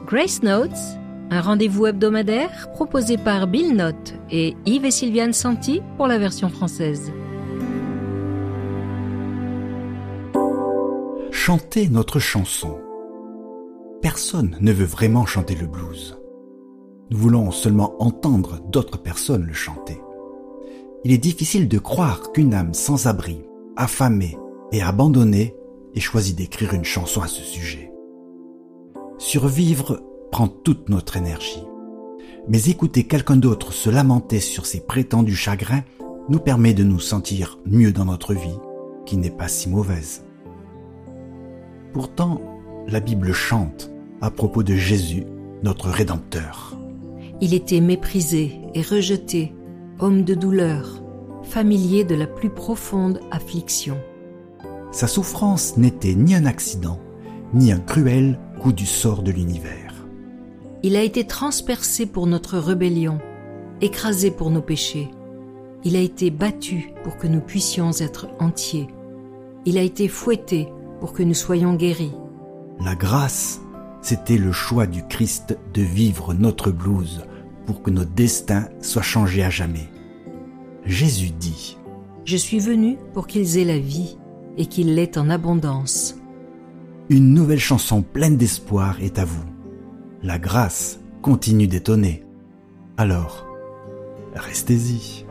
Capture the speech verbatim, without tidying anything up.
Grace Notes, un rendez-vous hebdomadaire proposé par Bill Note et Yves et Sylviane Santi pour la version française. Chanter notre chanson. Personne ne veut vraiment chanter le blues. Nous voulons seulement entendre d'autres personnes le chanter. Il est difficile de croire qu'une âme sans abri, affamée et abandonnée ait choisi d'écrire une chanson à ce sujet. Survivre prend toute notre énergie. Mais écouter quelqu'un d'autre se lamenter sur ses prétendus chagrins nous permet de nous sentir mieux dans notre vie, qui n'est pas si mauvaise. Pourtant, la Bible chante à propos de Jésus, notre Rédempteur. Il était méprisé et rejeté, homme de douleur, familier de la plus profonde affliction. Sa souffrance n'était ni un accident, ni un cruel coup du sort de l'univers. Il a été transpercé pour notre rébellion, écrasé pour nos péchés. Il a été battu pour que nous puissions être entiers. Il a été fouetté pour que nous soyons guéris. La grâce, c'était le choix du Christ de vivre notre blues pour que notre destin soit changé à jamais. Jésus dit : « Je suis venu pour qu'ils aient la vie et qu'ils l'aient en abondance. » Une nouvelle chanson pleine d'espoir est à vous. La grâce continue d'étonner. Alors, restez-y.